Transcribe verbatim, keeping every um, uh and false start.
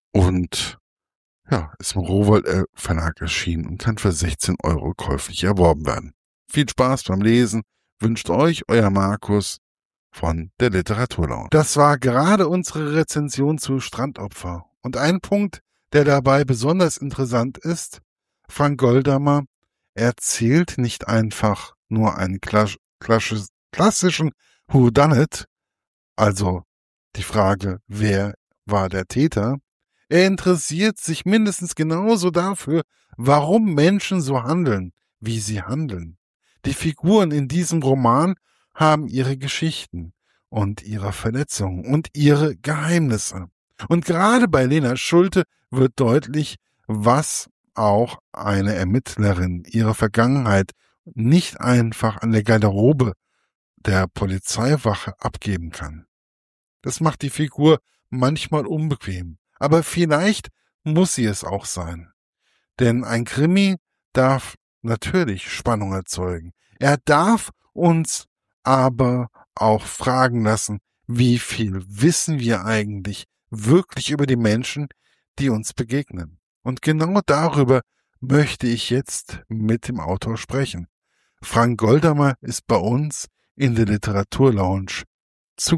und ja, ist im Rowohlt Verlag erschienen und kann für sechzehn Euro käuflich erworben werden. Viel Spaß beim Lesen wünscht euch euer Markus von der Literaturlaune. Das war gerade unsere Rezension zu Strandopfer. Und ein Punkt, der dabei besonders interessant ist: Frank Goldamer erzählt nicht einfach nur einen klassischen Whodunit, also die Frage, wer war der Täter. Er interessiert sich mindestens genauso dafür, warum Menschen so handeln, wie sie handeln. Die Figuren in diesem Roman haben ihre Geschichten und ihre Verletzungen und ihre Geheimnisse. Und gerade bei Lena Schulte wird deutlich, was auch eine Ermittlerin ihre Vergangenheit nicht einfach an der Garderobe der Polizeiwache abgeben kann. Das macht die Figur manchmal unbequem, aber vielleicht muss sie es auch sein. Denn ein Krimi darf natürlich Spannung erzeugen. Er darf uns aber auch fragen lassen, wie viel wissen wir eigentlich wirklich über die Menschen, die uns begegnen. Und genau darüber möchte ich jetzt mit dem Autor sprechen. Frank Goldamer ist bei uns in der Literaturlounge